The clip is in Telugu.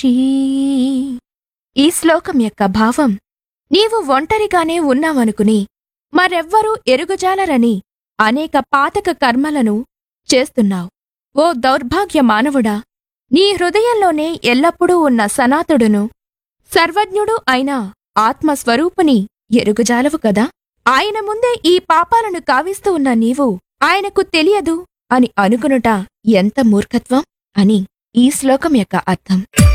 సాక్షి. ఈ శ్లోకం యొక్క భావం, నీవు ఒంటరిగానే ఉన్నావనుకుని మరెవ్వరూ ఎరుగజాలరని అనేక పాతక కర్మలను చేస్తున్నావు. ఓ దౌర్భాగ్య మానవుడా, నీ హృదయంలోనే ఎల్లప్పుడూ ఉన్న సనాతుడును సర్వజ్ఞుడు అయిన ఆత్మస్వరూపుని ఎరుగజాలవు కదా. ఆయన ముందే ఈ పాపాలను కావిస్తూ ఉన్న నీవు ఆయనకు తెలియదు అని అనుకునుట ఎంత మూర్ఖత్వం అని ఈ శ్లోకం యొక్క అర్థం.